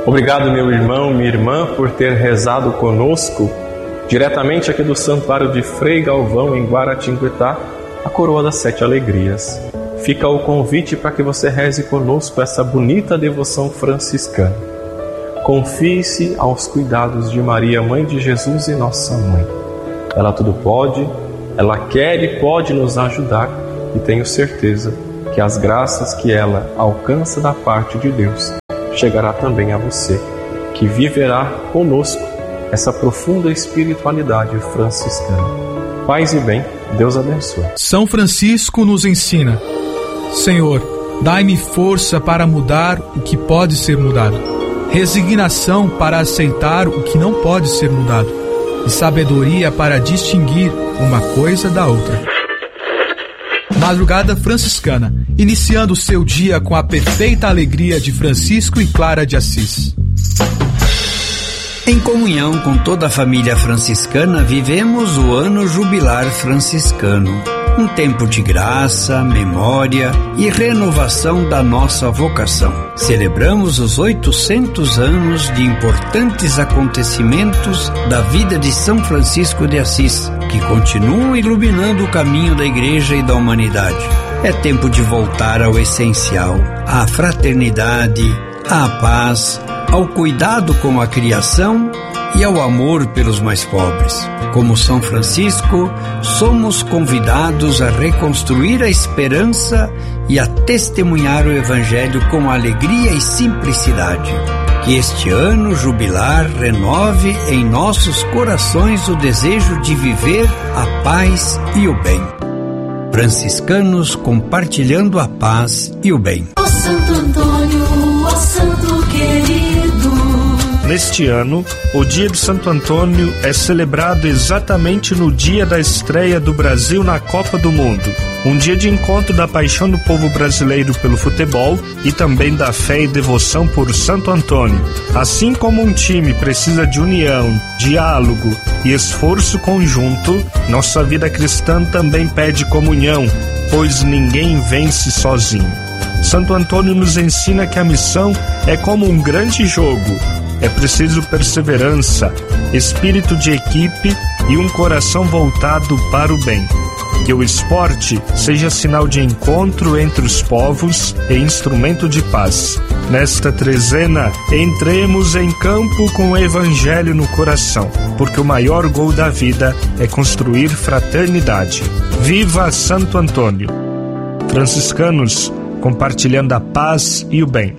Obrigado, meu irmão, minha irmã, por ter rezado conosco, diretamente aqui do Santuário de Frei Galvão, em Guaratinguetá, a Coroa das Sete Alegrias. Fica o convite para que você reze conosco essa bonita devoção franciscana. Confie-se aos cuidados de Maria, Mãe de Jesus e Nossa Mãe. Ela tudo pode, ela quer e pode nos ajudar, e tenho certeza que as graças que ela alcança da parte de Deus chegará também a você, que viverá conosco essa profunda espiritualidade franciscana. Paz e bem, Deus abençoe. São Francisco nos ensina: Senhor, dai-me força para mudar o que pode ser mudado, resignação para aceitar o que não pode ser mudado, e sabedoria para distinguir uma coisa da outra. Madrugada Franciscana, iniciando o seu dia com a perfeita alegria de Francisco e Clara de Assis. Em comunhão com toda a família franciscana, vivemos o ano jubilar franciscano. Um tempo de graça, memória e renovação da nossa vocação. Celebramos os 800 anos de importantes acontecimentos da vida de São Francisco de Assis, que continuam iluminando o caminho da Igreja e da humanidade. É tempo de voltar ao essencial, à fraternidade, à paz, ao cuidado com a criação e ao amor pelos mais pobres. Como São Francisco, somos convidados a reconstruir a esperança e a testemunhar o Evangelho com alegria e simplicidade. Que este ano jubilar renove em nossos corações o desejo de viver a paz e o bem. Franciscanos compartilhando a paz e o bem. Ó Santo Antônio, ó Santo querido. Neste ano, o Dia de Santo Antônio é celebrado exatamente no dia da estreia do Brasil na Copa do Mundo. Um dia de encontro da paixão do povo brasileiro pelo futebol e também da fé e devoção por Santo Antônio. Assim como um time precisa de união, diálogo e esforço conjunto, nossa vida cristã também pede comunhão, pois ninguém vence sozinho. Santo Antônio nos ensina que a missão é como um grande jogo. É preciso perseverança, espírito de equipe e um coração voltado para o bem. Que o esporte seja sinal de encontro entre os povos e instrumento de paz. Nesta trezena, entremos em campo com o Evangelho no coração, porque o maior gol da vida é construir fraternidade. Viva Santo Antônio! Franciscanos, compartilhando a paz e o bem.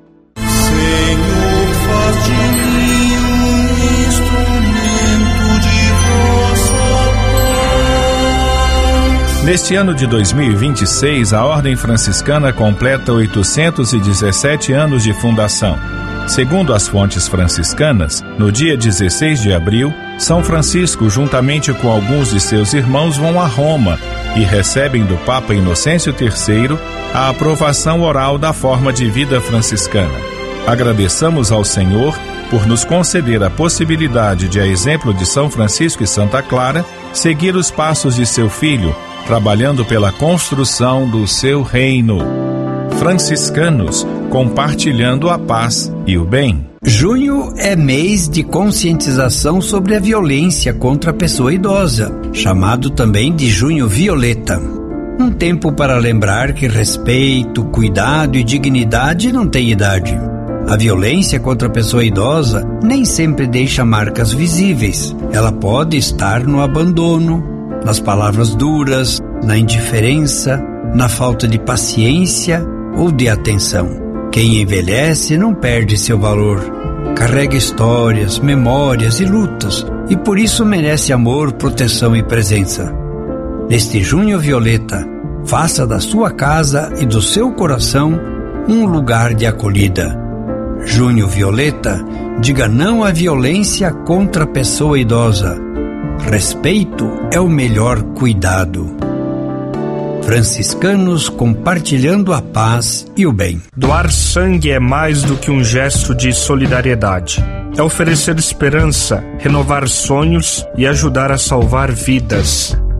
Neste ano de 2026, a Ordem Franciscana completa 817 anos de fundação. Segundo as fontes franciscanas, no dia 16 de abril, São Francisco, juntamente com alguns de seus irmãos, vão a Roma e recebem do Papa Inocêncio III a aprovação oral da forma de vida franciscana. Agradeçamos ao Senhor por nos conceder a possibilidade de, a exemplo de São Francisco e Santa Clara, seguir os passos de seu filho, trabalhando pela construção do seu reino. Franciscanos, compartilhando a paz e o bem. Junho é mês de conscientização sobre a violência contra a pessoa idosa, chamado também de Junho Violeta. Um tempo para lembrar que respeito, cuidado e dignidade não têm idade. A violência contra a pessoa idosa nem sempre deixa marcas visíveis. Ela pode estar no abandono, nas palavras duras, na indiferença, na falta de paciência ou de atenção. Quem envelhece não perde seu valor. Carrega histórias, memórias e lutas, e por isso merece amor, proteção e presença. Neste Junho Violeta, faça da sua casa e do seu coração um lugar de acolhida. Junho Violeta, diga não à violência contra a pessoa idosa. Respeito é o melhor cuidado. Franciscanos compartilhando a paz e o bem. Doar sangue é mais do que um gesto de solidariedade. É oferecer esperança, renovar sonhos e ajudar a salvar vidas.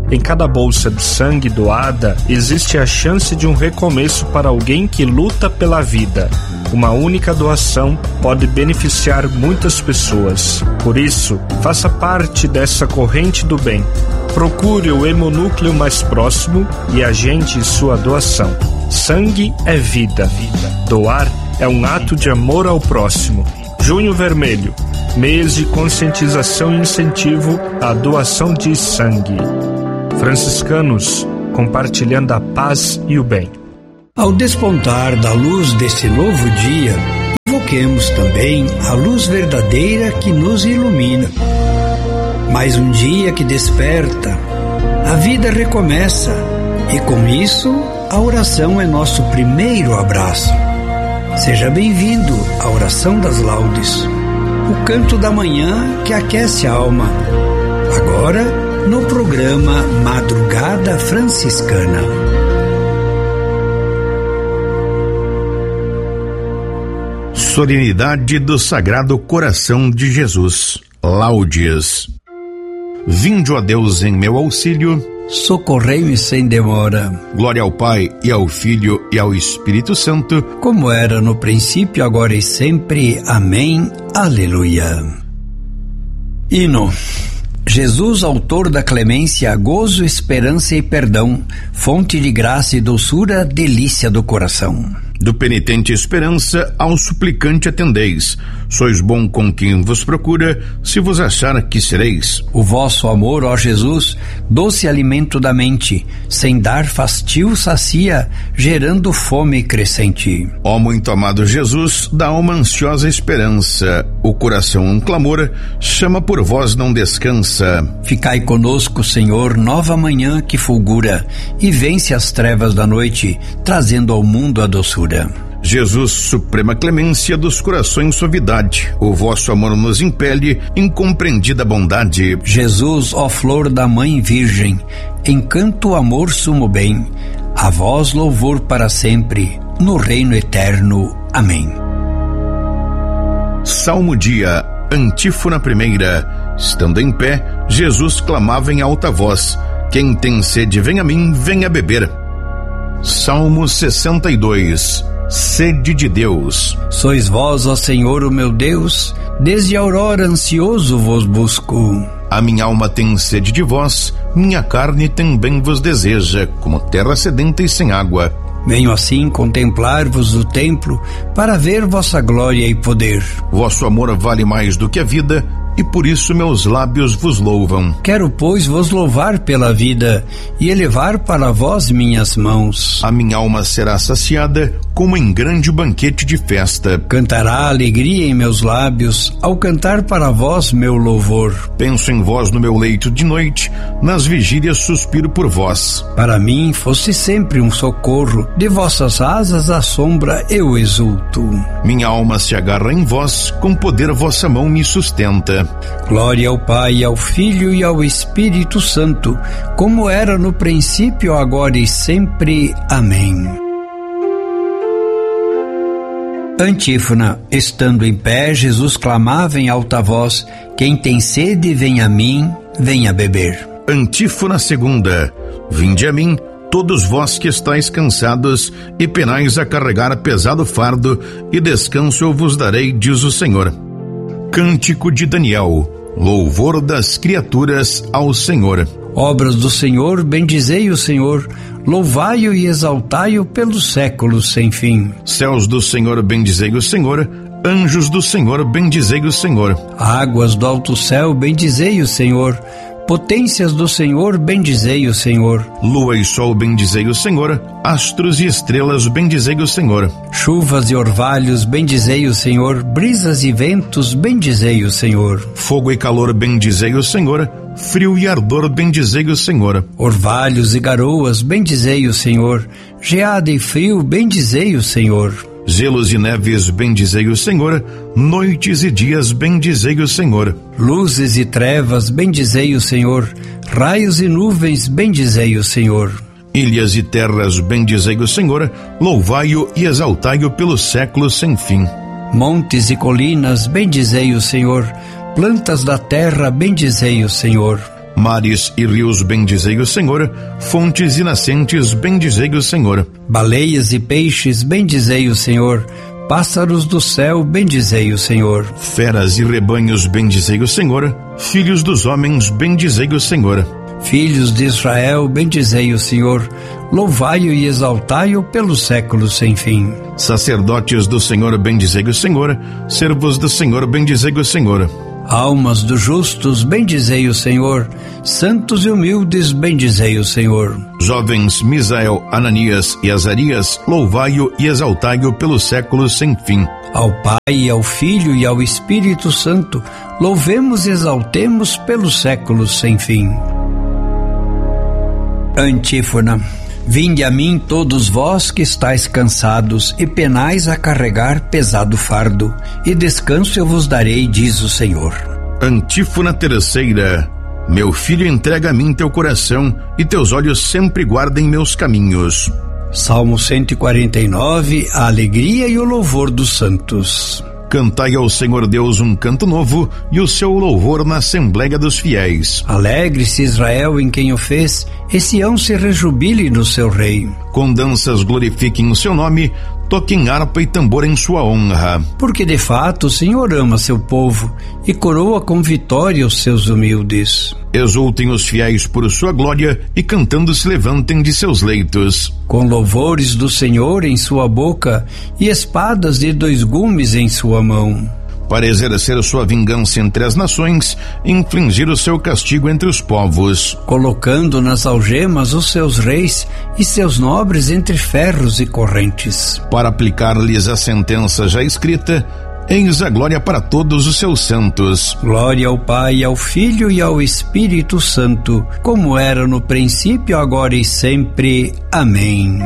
Em cada bolsa de sangue doada, existe a chance de um recomeço para alguém que luta pela vida. Uma única doação pode beneficiar muitas pessoas. Por isso, faça parte dessa corrente do bem. Procure o hemonúcleo mais próximo e agende sua doação. Sangue é vida. Doar é um ato de amor ao próximo. Junho Vermelho, mês de conscientização e incentivo à doação de sangue. Franciscanos, compartilhando a paz e o bem. Ao despontar da luz desse novo dia, invoquemos também a luz verdadeira que nos ilumina. Mais um dia que desperta, a vida recomeça e com isso a oração é nosso primeiro abraço. Seja bem-vindo à oração das laudes, o canto da manhã que aquece a alma. Agora, no programa Madrugada Franciscana. Solenidade do Sagrado Coração de Jesus. Laudes. Vinde, ó Deus, em meu auxílio. Socorrei-me sem demora. Glória ao Pai, e ao Filho, e ao Espírito Santo, como era no princípio, agora e sempre. Amém. Aleluia. Hino. Jesus, autor da clemência, gozo, esperança e perdão, fonte de graça e doçura, delícia do coração. Do penitente esperança, ao suplicante atendeis. Sois bom com quem vos procura, se vos achar que sereis. O vosso amor, ó Jesus, doce alimento da mente, sem dar fastio sacia, gerando fome crescente. Ó muito amado Jesus, da alma ansiosa esperança, o coração um clamor, chama por vós não descansa. Ficai conosco, Senhor, nova manhã que fulgura, e vence as trevas da noite, trazendo ao mundo a doçura. Jesus, suprema clemência dos corações suavidade, o vosso amor nos impele, incompreendida bondade. Jesus, ó flor da mãe virgem, encanto, amor, sumo bem, a vós louvor para sempre, no reino eterno. Amém. Salmo dia, antífona primeira. Estando em pé, Jesus clamava em alta voz: quem tem sede, vem a mim, venha beber. Salmo 62. Sede de Deus. Sois vós, ó Senhor, o meu Deus, desde a aurora ansioso vos busco. A minha alma tem sede de vós, minha carne também vos deseja, como terra sedenta e sem água. Venho assim contemplar-vos do templo, para ver vossa glória e poder. Vosso amor vale mais do que a vida, e por isso meus lábios vos louvam. Quero, pois, vos louvar pela vida, e elevar para vós minhas mãos. A minha alma será saciada, como em grande banquete de festa. Cantará a alegria em meus lábios, ao cantar para vós meu louvor. Penso em vós no meu leito de noite, nas vigílias suspiro por vós. Para mim foste sempre um socorro, de vossas asas à sombra eu exulto. Minha alma se agarra em vós, com poder vossa mão me sustenta. Glória ao Pai, ao Filho e ao Espírito Santo, como era no princípio, agora e sempre. Amém. Antífona. Estando em pé, Jesus clamava em alta voz: quem tem sede, vem a mim, venha beber. Antífona segunda. Vinde a mim, todos vós que estáis cansados e penais a carregar pesado fardo, e descanso eu vos darei, diz o Senhor. Cântico de Daniel. Louvor das criaturas ao Senhor. Obras do Senhor, bendizei o Senhor, louvai-o e exaltai-o pelos séculos sem fim. Céus do Senhor, bendizei o Senhor, anjos do Senhor, bendizei o Senhor. Águas do alto céu, bendizei o Senhor, potências do Senhor, bendizei o Senhor. Lua e sol, bendizei o Senhor, astros e estrelas, bendizei o Senhor. Chuvas e orvalhos, bendizei o Senhor, brisas e ventos, bendizei o Senhor. Fogo e calor, bendizei o Senhor, frio e ardor, bendizei o Senhor. Orvalhos e garoas, bendizei o Senhor, geada e frio, bendizei o Senhor. Gelos e neves, bendizei o Senhor, noites e dias, bendizei o Senhor. Luzes e trevas, bendizei o Senhor, raios e nuvens, bendizei o Senhor. Ilhas e terras, bendizei o Senhor, louvai-o e exaltai-o pelos séculos sem fim. Montes e colinas, bendizei o Senhor, plantas da terra, bendizei o Senhor. Mares e rios, bendizei o Senhor. Fontes e nascentes, bendizei o Senhor. Baleias e peixes, bendizei o Senhor. Pássaros do céu, bendizei o Senhor. Feras e rebanhos, bendizei o Senhor. Filhos dos homens, bendizei o Senhor. Filhos de Israel, bendizei o Senhor. Louvai-o e exaltai-o pelos séculos sem fim. Sacerdotes do Senhor, bendizei o Senhor. Servos do Senhor, bendizei o Senhor. Almas dos justos, bendizei o Senhor. Santos e humildes, bendizei o Senhor. Jovens Misael, Ananias e Azarias, louvai-o e exaltai-o pelos séculos sem fim. Ao Pai, ao Filho e ao Espírito Santo, louvemos e exaltemos pelos séculos sem fim. Antífona. Vinde a mim todos vós que estáis cansados e penais a carregar pesado fardo, e descanso eu vos darei, diz o Senhor. Antífona terceira. Meu filho, entrega a mim teu coração, e teus olhos sempre guardem meus caminhos. Salmo 149, a alegria e o louvor dos santos. Cantai ao Senhor Deus um canto novo, e o seu louvor na Assembleia dos Fiéis. Alegre-se Israel em quem o fez, e Sião se rejubile no seu rei. Com danças glorifiquem o seu nome, toquem harpa e tambor em sua honra. Porque de fato o Senhor ama seu povo, e coroa com vitória os seus humildes. Exultem os fiéis por sua glória, e cantando se levantem de seus leitos. Com louvores do Senhor em sua boca, e espadas de 2 gumes em sua mão. Para exercer sua vingança entre as nações, e infligir o seu castigo entre os povos. Colocando nas algemas os seus reis, e seus nobres entre ferros e correntes. Para aplicar-lhes a sentença já escrita, eis a glória para todos os seus santos. Glória ao Pai, ao Filho e ao Espírito Santo, como era no princípio, agora e sempre. Amém.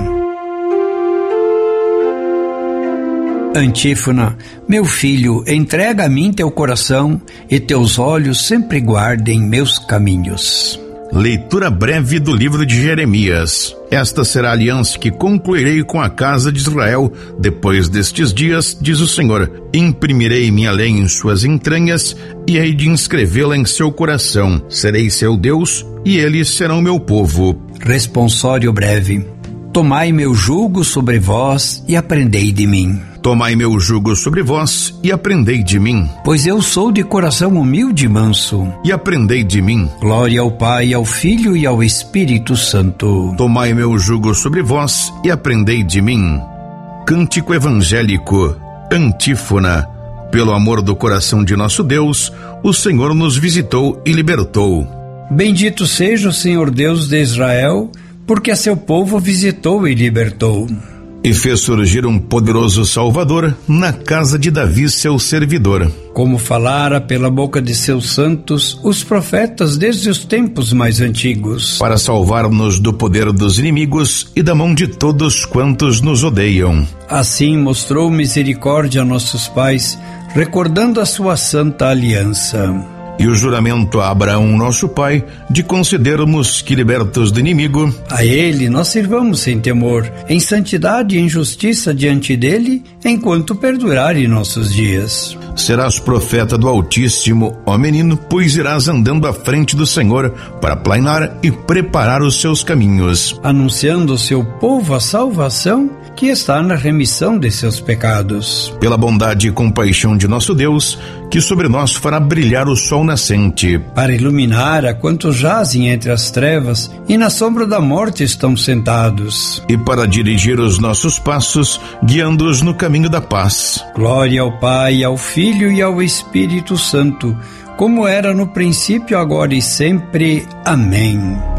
Antífona. Meu filho, entrega a mim teu coração, e teus olhos sempre guardem meus caminhos. Leitura breve do livro de Jeremias. Esta será a aliança que concluirei com a casa de Israel depois destes dias, diz o Senhor. Imprimirei minha lei em suas entranhas e hei de inscrevê-la em seu coração. Serei seu Deus e eles serão meu povo. Responsório breve. Tomai meu jugo sobre vós e aprendei de mim. Tomai meu jugo sobre vós e aprendei de mim. Pois eu sou de coração humilde e manso. E aprendei de mim. Glória ao Pai, ao Filho e ao Espírito Santo. Tomai meu jugo sobre vós e aprendei de mim. Cântico evangélico. Antífona. Pelo amor do coração de nosso Deus, o Senhor nos visitou e libertou. Bendito seja o Senhor Deus de Israel, porque a seu povo visitou e libertou. E fez surgir um poderoso Salvador na casa de Davi, seu servidor. Como falara pela boca de seus santos os profetas desde os tempos mais antigos. Para salvar-nos do poder dos inimigos e da mão de todos quantos nos odeiam. Assim mostrou misericórdia a nossos pais, recordando a sua santa aliança. E o juramento a Abraão, nosso pai, de concedermos que, libertos do inimigo, a ele nós sirvamos sem temor, em santidade e em justiça diante dele, enquanto perdurarem nossos dias. Serás profeta do Altíssimo, ó menino, pois irás andando à frente do Senhor para planear e preparar os seus caminhos, anunciando ao seu povo a salvação que está na remissão de seus pecados. Pela bondade e compaixão de nosso Deus, que sobre nós fará brilhar o sol nascente, para iluminar a quantos jazem entre as trevas e na sombra da morte estão sentados, e para dirigir os nossos passos, guiando-os no caminho da paz. Glória ao Pai, ao Filho e ao Espírito Santo, como era no princípio, agora e sempre. Amém.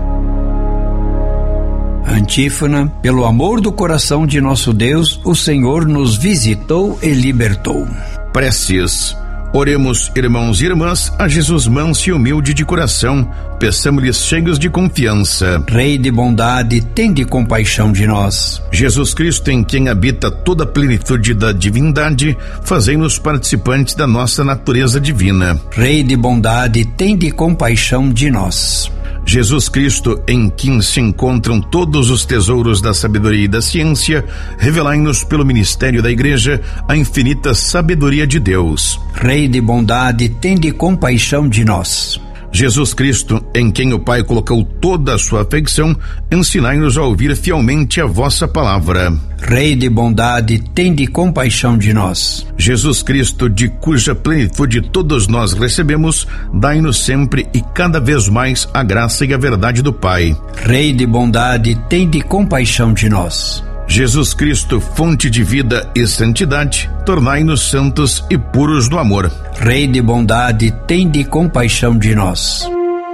Antífona. Pelo amor do coração de nosso Deus, o Senhor nos visitou e libertou. Preces. Oremos, irmãos e irmãs, a Jesus manso e humilde de coração, peçamos-lhes cheios de confiança. Rei de bondade, tende compaixão de nós. Jesus Cristo, em quem habita toda a plenitude da divindade, fazei-nos participantes da nossa natureza divina. Rei de bondade, tende compaixão de nós. Jesus Cristo, em quem se encontram todos os tesouros da sabedoria e da ciência, revelai-nos pelo ministério da Igreja a infinita sabedoria de Deus. Rei de bondade, tende compaixão de nós. Jesus Cristo, em quem o Pai colocou toda a sua afeição, ensinai-nos a ouvir fielmente a vossa palavra. Rei de bondade, tende compaixão de nós. Jesus Cristo, de cuja plenitude todos nós recebemos, dai-nos sempre e cada vez mais a graça e a verdade do Pai. Rei de bondade, tende compaixão de nós. Jesus Cristo, fonte de vida e santidade, tornai-nos santos e puros no amor. Rei de bondade, tende compaixão de nós.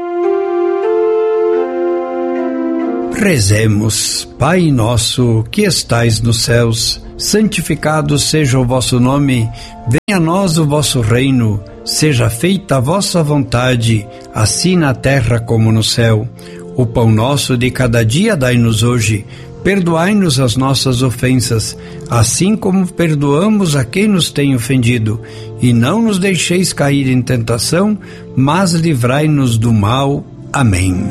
Rezemos. Pai nosso, que estais nos céus, santificado seja o vosso nome, venha a nós o vosso reino, seja feita a vossa vontade, assim na terra como no céu. O pão nosso de cada dia dai-nos hoje. Perdoai-nos as nossas ofensas, assim como perdoamos a quem nos tem ofendido. E não nos deixeis cair em tentação, mas livrai-nos do mal. Amém.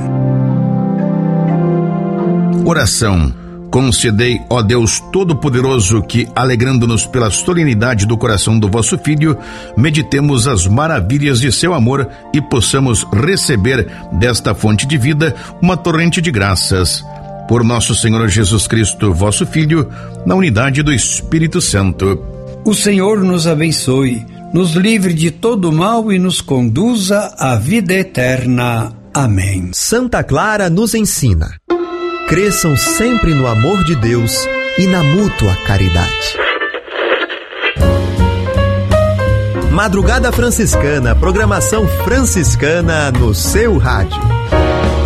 Oração. Concedei, ó Deus Todo-Poderoso, que, alegrando-nos pela solenidade do coração do vosso Filho, meditemos as maravilhas de seu amor e possamos receber desta fonte de vida uma torrente de graças. Por nosso Senhor Jesus Cristo, vosso Filho, na unidade do Espírito Santo. O Senhor nos abençoe, nos livre de todo mal e nos conduza à vida eterna. Amém. Santa Clara nos ensina. Cresçam sempre no amor de Deus e na mútua caridade. Madrugada Franciscana, programação franciscana no seu rádio.